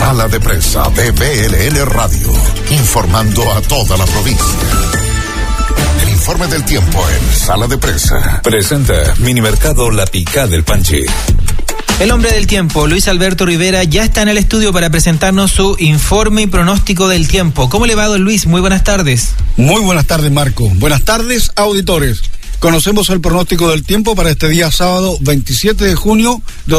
Sala de Prensa de BLN Radio, informando a toda la provincia. El informe del tiempo en Sala de Prensa. Presenta Minimercado La Picada del Panchi. El hombre del tiempo, Luis Alberto Rivera, ya está en el estudio para presentarnos su informe y pronóstico del tiempo. ¿Cómo le va, don Luis? Muy buenas tardes. Muy buenas tardes, Marco. Buenas tardes, auditores. Conocemos el pronóstico del tiempo para este día sábado 27 de junio de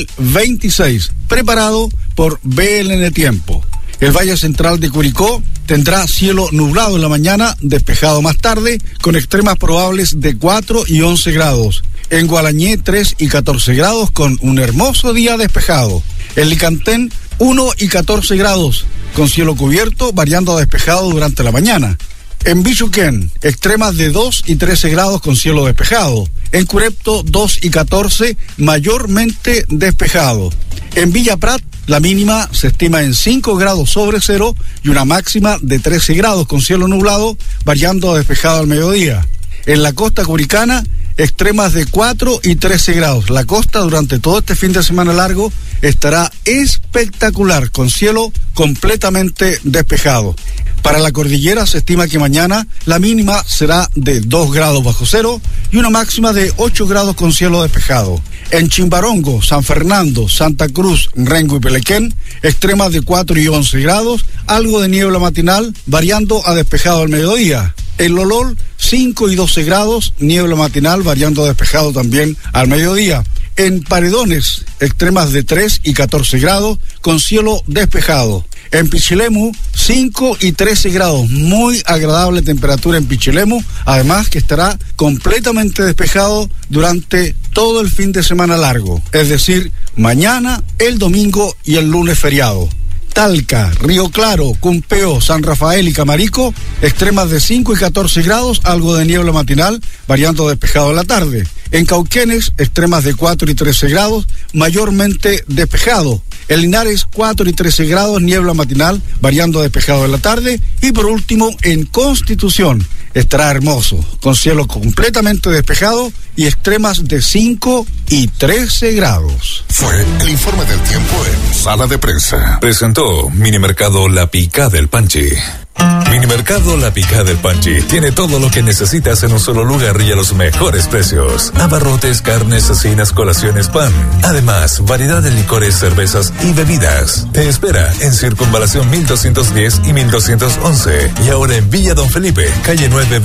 2026, preparado por BLN Tiempo. El Valle Central de Curicó tendrá cielo nublado en la mañana, despejado más tarde, con extremas probables de 4 y 11 grados. En Gualañé 3 y 14 grados con un hermoso día despejado. En Licantén 1 y 14 grados con cielo cubierto, variando a despejado durante la mañana. En Bichuquén, extremas de 2 y 13 grados con cielo despejado. En Curepto 2 y 14, mayormente despejado. En Villa Prat, la mínima se estima en 5 grados sobre cero y una máxima de 13 grados con cielo nublado, variando a despejado al mediodía. En la costa curicana, extremas de 4 y 13 grados. La costa durante todo este fin de semana largo estará espectacular, con cielo completamente despejado. Para la cordillera se estima que mañana la mínima será de 2 grados bajo cero y una máxima de 8 grados con cielo despejado. En Chimbarongo, San Fernando, Santa Cruz, Rengo y Pelequén, extremas de 4 y 11 grados, algo de niebla matinal, variando a despejado al mediodía. En Lolol, 5 y 12 grados, niebla matinal, variando a despejado también al mediodía. En Paredones, extremas de 3 y 14 grados, con cielo despejado. En Pichilemu, 5 y 13 grados, muy agradable temperatura en Pichilemu, además que estará completamente despejado durante todo el fin de semana largo, es decir, mañana, el domingo y el lunes feriado. Talca, Río Claro, Cumpeo, San Rafael y Camarico, extremas de 5 y 14 grados, algo de niebla matinal, variando a despejado en la tarde. En Cauquenes, extremas de 4 y 13 grados, mayormente despejado. En Linares, 4 y 13 grados, niebla matinal, variando a despejado en la tarde. Y por último, en Constitución, estará hermoso, con cielo completamente despejado y extremas de 5 y 13 grados. Fue el informe del tiempo en Sala de Prensa. Presentó Minimercado La Picada del Panchi. Minimercado La Picada del Panchi tiene todo lo que necesitas en un solo lugar y a los mejores precios. Abarrotes, carnes, cecinas, colaciones, pan. Además, variedad de licores, cervezas y bebidas. Te espera en Circunvalación 1210 y 1211. Y ahora en Villa Don Felipe, calle 9,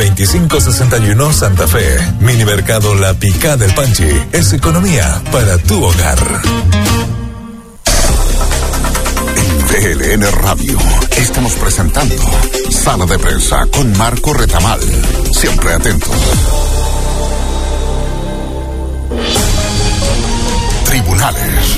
2561, Santa Fe. Minimercado La Picada del Panchi es economía para tu hogar. BLN Radio. Estamos presentando Sala de Prensa con Marco Retamal. Siempre atentos. Tribunales.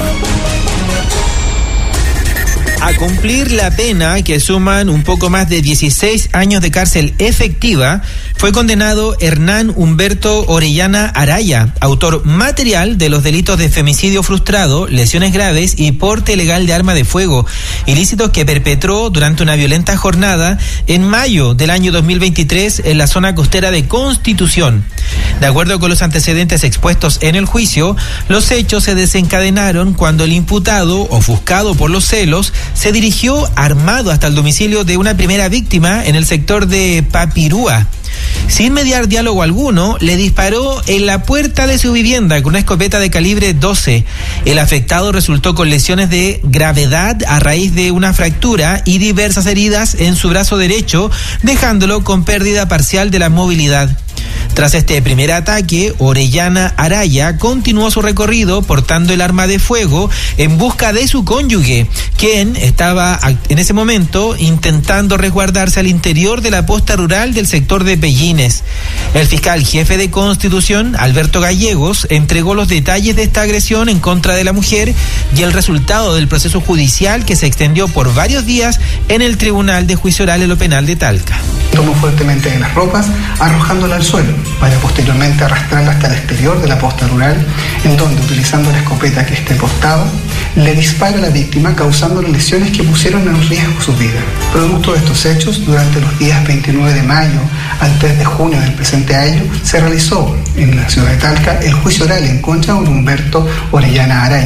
A cumplir la pena, que suman un poco más de 16 años de cárcel efectiva, fue condenado Hernán Humberto Orellana Araya, autor material de los delitos de femicidio frustrado, lesiones graves y porte ilegal de arma de fuego, ilícitos que perpetró durante una violenta jornada en mayo del año 2023 en la zona costera de Constitución. De acuerdo con los antecedentes expuestos en el juicio, los hechos se desencadenaron cuando el imputado, ofuscado por los celos, se dirigió armado hasta el domicilio de una primera víctima en el sector de Papirúa. Sin mediar diálogo alguno, le disparó en la puerta de su vivienda con una escopeta de calibre 12. El afectado resultó con lesiones de gravedad a raíz de una fractura y diversas heridas en su brazo derecho, dejándolo con pérdida parcial de la movilidad. Tras este primer ataque, Orellana Araya continuó su recorrido portando el arma de fuego en busca de su cónyuge, quien estaba en ese momento intentando resguardarse al interior de la posta rural del sector de Pellines. El fiscal jefe de Constitución, Alberto Gallegos, entregó los detalles de esta agresión en contra de la mujer y el resultado del proceso judicial que se extendió por varios días en el Tribunal de Juicio Oral en lo Penal de Talca. Tomó fuertemente de las ropas, arrojándola al suelo, para posteriormente arrastrarla hasta el exterior de la posta rural, en donde, utilizando la escopeta que este portaba, le dispara a la víctima, causándole lesiones que pusieron en riesgo su vida. Producto de estos hechos, durante los días 29 de mayo al 3 de junio del presente año, se realizó en la ciudad de Talca el juicio oral en contra de Humberto Orellana Araya.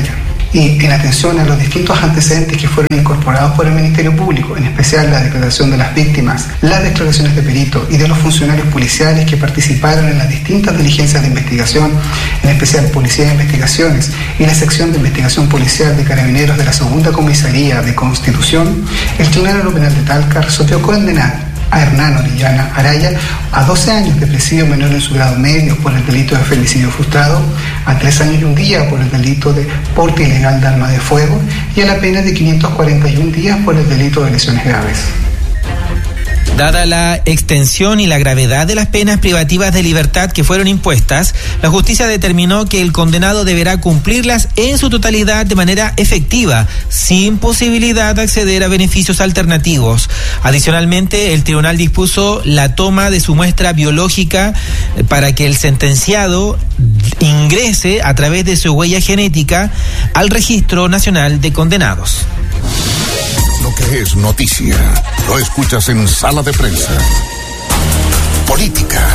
y en atención a los distintos antecedentes que fueron incorporados por el Ministerio Público, en especial la declaración de las víctimas, las declaraciones de perito y de los funcionarios policiales que participaron en las distintas diligencias de investigación, en especial Policía de Investigaciones y la sección de investigación policial de Carabineros de la Segunda Comisaría de Constitución, el Tribunal Penal de Talca resolvió condenar a Hernán Orellana Araya a 12 años de presidio menor en su grado medio por el delito de femicidio frustrado, a 3 años y un día por el delito de porte ilegal de arma de fuego y a la pena de 541 días por el delito de lesiones graves. Dada la extensión y la gravedad de las penas privativas de libertad que fueron impuestas, la justicia determinó que el condenado deberá cumplirlas en su totalidad de manera efectiva, sin posibilidad de acceder a beneficios alternativos. Adicionalmente, el tribunal dispuso la toma de su muestra biológica para que el sentenciado ingrese a través de su huella genética al Registro Nacional de Condenados. Lo que es noticia, lo escuchas en Sala de Prensa. Política.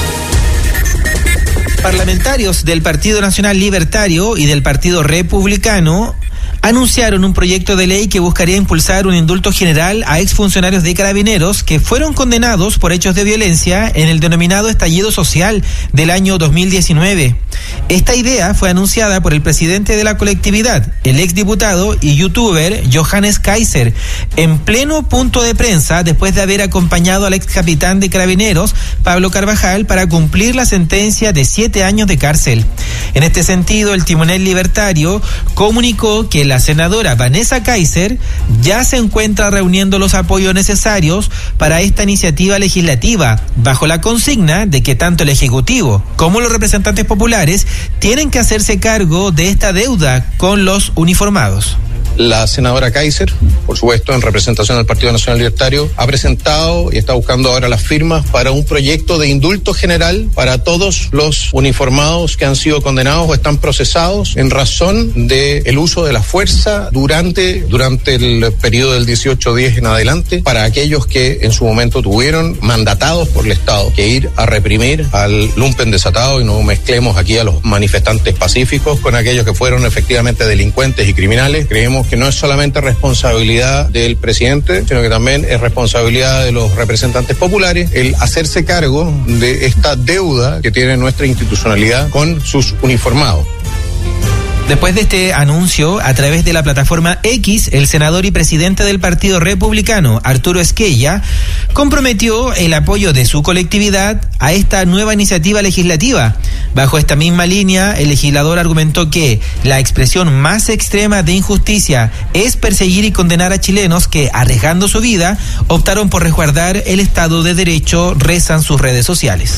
Parlamentarios del Partido Nacional Libertario y del Partido Republicano anunciaron un proyecto de ley que buscaría impulsar un indulto general a exfuncionarios de Carabineros que fueron condenados por hechos de violencia en el denominado estallido social del año 2019. Esta idea fue anunciada por el presidente de la colectividad, el exdiputado y youtuber Johannes Kaiser, en pleno punto de prensa después de haber acompañado al excapitán de Carabineros, Pablo Carvajal, para cumplir la sentencia de 7 años de cárcel. En este sentido, el timonel libertario comunicó que la senadora Vanessa Kaiser ya se encuentra reuniendo los apoyos necesarios para esta iniciativa legislativa, bajo la consigna de que tanto el Ejecutivo como los representantes populares tienen que hacerse cargo de esta deuda con los uniformados. La senadora Kaiser, por supuesto, en representación del Partido Nacional Libertario, ha presentado y está buscando ahora las firmas para un proyecto de indulto general para todos los uniformados que han sido condenados o están procesados en razón del uso de la fuerza durante el periodo del 18-10 en adelante, para aquellos que en su momento tuvieron mandatados por el Estado que ir a reprimir al lumpen desatado, y no mezclemos aquí a los manifestantes pacíficos con aquellos que fueron efectivamente delincuentes y criminales. Creemos que no es solamente responsabilidad del presidente, sino que también es responsabilidad de los representantes populares el hacerse cargo de esta deuda que tiene nuestra institucionalidad con sus uniformados. Después de este anuncio, a través de la plataforma X, el senador y presidente del Partido Republicano, Arturo Esquella, comprometió el apoyo de su colectividad a esta nueva iniciativa legislativa. Bajo esta misma línea, el legislador argumentó que la expresión más extrema de injusticia es perseguir y condenar a chilenos que, arriesgando su vida, optaron por resguardar el Estado de Derecho, rezan sus redes sociales.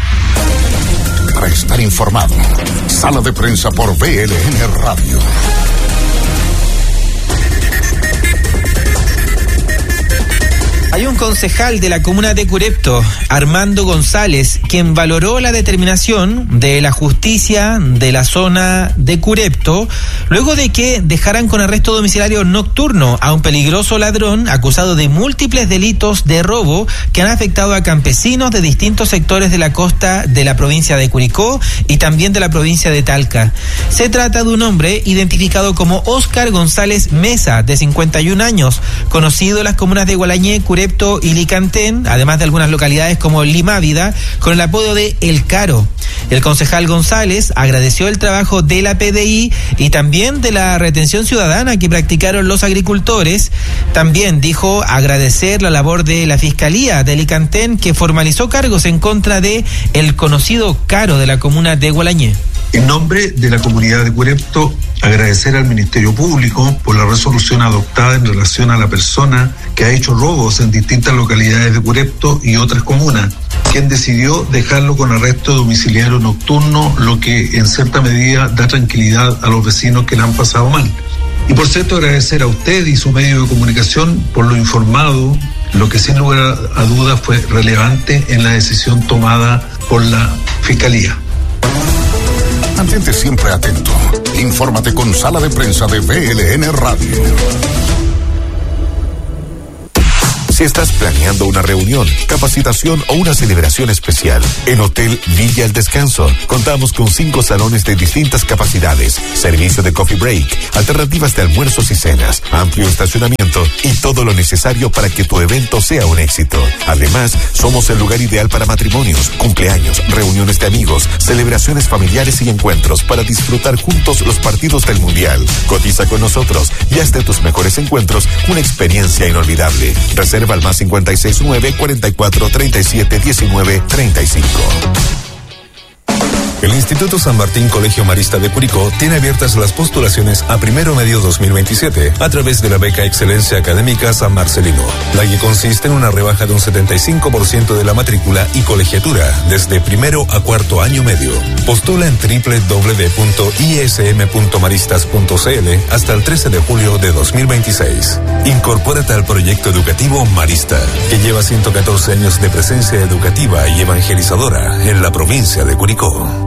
Para estar informado, Sala de Prensa por BLN Radio. Hay un concejal de la comuna de Curepto, Armando González, quien valoró la determinación de la justicia de la zona de Curepto luego de que dejaran con arresto domiciliario nocturno a un peligroso ladrón acusado de múltiples delitos de robo que han afectado a campesinos de distintos sectores de la costa de la provincia de Curicó y también de la provincia de Talca. Se trata de un hombre identificado como Óscar González Mesa, de 51 años, conocido en las comunas de Gualañé, Curepto y Licantén, además de algunas localidades como Limávida, con el apodo de El Caro. El concejal González agradeció el trabajo de la PDI y también de la retención ciudadana que practicaron los agricultores. También dijo agradecer la labor de la Fiscalía de Licantén, que formalizó cargos en contra de el conocido Caro de la comuna de Gualañé. En nombre de la comunidad de Curepto, agradecer al Ministerio Público por la resolución adoptada en relación a la persona que ha hecho robos en distintas localidades de Curepto y otras comunas, quien decidió dejarlo con arresto domiciliario nocturno, lo que en cierta medida da tranquilidad a los vecinos que la han pasado mal. Y por cierto, agradecer a usted y su medio de comunicación por lo informado, lo que sin lugar a dudas fue relevante en la decisión tomada por la Fiscalía. Mantente siempre atento. Infórmate con Sala de Prensa de BLN Radio. Si estás planeando una reunión, capacitación o una celebración especial, en Hotel Villa El Descanso contamos con 5 salones de distintas capacidades, servicio de coffee break, alternativas de almuerzos y cenas, amplio estacionamiento y todo lo necesario para que tu evento sea un éxito. Además, somos el lugar ideal para matrimonios, cumpleaños, reuniones de amigos, celebraciones familiares y encuentros para disfrutar juntos los partidos del Mundial. Cotiza con nosotros y haz de tus mejores encuentros una experiencia inolvidable. Reserva al más 569-44-37-19-35. El Instituto San Martín Colegio Marista de Curicó tiene abiertas las postulaciones a primero medio 2027 a través de la beca Excelencia Académica San Marcelino, la que consiste en una rebaja de un 75% de la matrícula y colegiatura desde primero a cuarto año medio. Postula en www.ism.maristas.cl hasta el 13 de julio de 2026. Incorpórate al proyecto educativo Marista, que lleva 114 años de presencia educativa y evangelizadora en la provincia de Curicó.